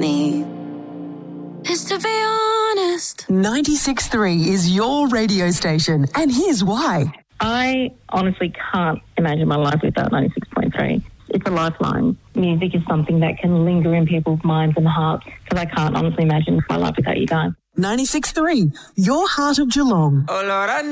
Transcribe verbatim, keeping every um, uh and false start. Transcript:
need is to be honest. ninety-six point three is your radio station, and here's why. I honestly can't imagine my life without ninety-six point three. It's a lifeline. Music is something that can linger in people's minds and hearts, because I can't honestly imagine my life without you guys. ninety-six point three, your heart of Geelong. Oh, Lord, I